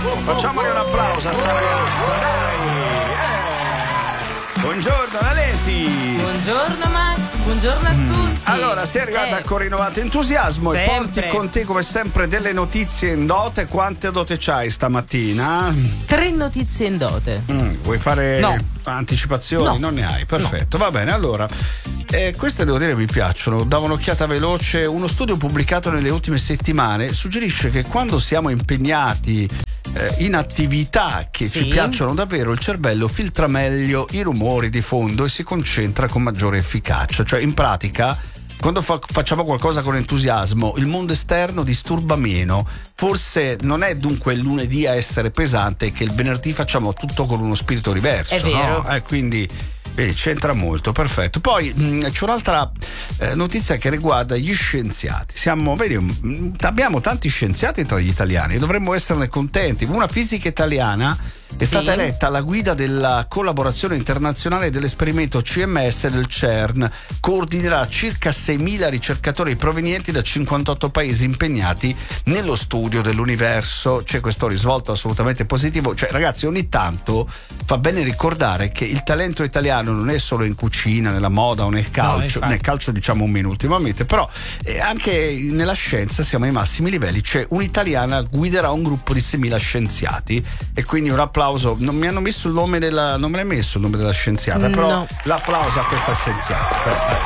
Facciamole un applauso a sta ragazza, dai! Buongiorno Naleti! Buongiorno Max, buongiorno a tutti. Allora, sei arrivata con rinnovato entusiasmo sempre. E porti con te come sempre delle notizie in dote. Quante dote c'hai stamattina? 3 notizie in dote. Vuoi fare anticipazioni? No. Non ne hai, perfetto, va bene. Allora, queste devo dire mi piacciono. Davo un'occhiata veloce. Uno studio pubblicato nelle ultime settimane suggerisce che quando siamo impegnati in attività che ci piacciono davvero, il cervello filtra meglio i rumori di fondo e si concentra con maggiore efficacia. Cioè, in pratica, quando facciamo qualcosa con entusiasmo, il mondo esterno disturba meno. Forse non è dunque il lunedì a essere pesante, che il venerdì facciamo tutto con uno spirito diverso. È vero. No? Quindi vedi, c'entra molto, perfetto. Poi c'è un'altra notizia che riguarda gli scienziati. Abbiamo tanti scienziati tra gli italiani e dovremmo esserne contenti. Una fisica italiana è stata eletta alla guida della collaborazione internazionale dell'esperimento CMS del CERN. Coordinerà circa 6.000 ricercatori provenienti da 58 paesi impegnati nello studio dell'universo. C'è questo risvolto assolutamente positivo. Cioè, ragazzi, ogni tanto fa bene ricordare che il talento italiano non è solo in cucina, nella moda o nel calcio. Nel calcio diciamo meno ultimamente, però anche nella scienza siamo ai massimi livelli. C'è un'italiana guiderà un gruppo di 6.000 scienziati e quindi un applauso. Non mi hanno messo il nome della, non me l'hai messo il nome della scienziata, però l'applauso a questa scienziata.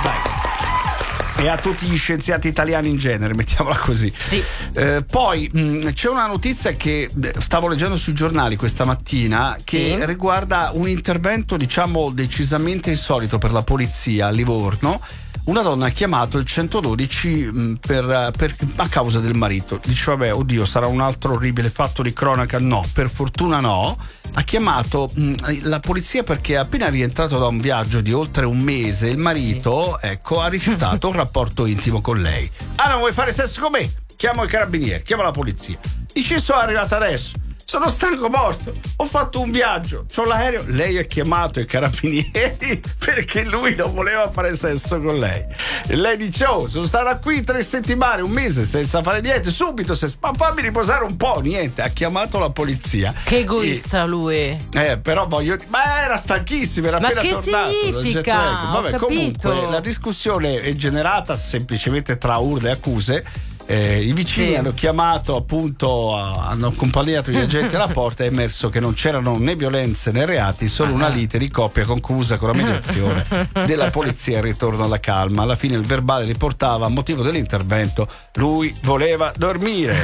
Dai. E a tutti gli scienziati italiani in genere, mettiamola così. Sì. Poi c'è una notizia che stavo leggendo sui giornali questa mattina che riguarda un intervento, diciamo, decisamente insolito per la polizia a Livorno. Una donna ha chiamato il 112 a causa del marito. Dice, vabbè, oddio, sarà un altro orribile fatto di cronaca. No, per fortuna no. Ha chiamato la polizia perché appena rientrato da un viaggio di oltre un mese, il marito, ha rifiutato un rapporto intimo con lei. Ah, non vuoi fare sesso con me? Chiamo i carabinieri, chiamo la polizia. Dice, sono arrivata adesso. Sono stanco morto, ho fatto un viaggio, c'ho l'aereo. Lei ha chiamato i carabinieri perché lui non voleva fare sesso con lei. E lei dice, sono stata qui 3 settimane, un mese senza fare niente, subito, ma fammi riposare un po', niente. Ha chiamato la polizia. Che egoista lui. Però ma era stanchissimo, era appena tornato. Ma che significa? Vabbè, comunque la discussione è generata semplicemente tra urla e accuse. I vicini hanno chiamato, appunto, hanno accompagnato gli agenti alla porta. È emerso che non c'erano né violenze né reati, solo una lite di coppia conclusa con la mediazione della polizia e il ritorno alla calma. Alla fine il verbale riportava, a motivo dell'intervento, lui voleva dormire.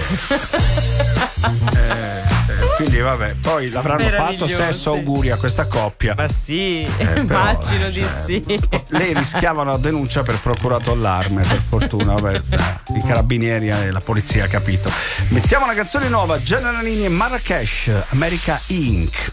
Quindi vabbè, poi l'avranno fatto sesso, auguri a questa coppia. Ma sì, immagino di sì. Lei rischiava una denuncia per procurato allarme, per fortuna, vabbè, i carabinieri e la polizia ha capito. Mettiamo una canzone nuova, Gianna Nannini e Marrakesh, America Inc.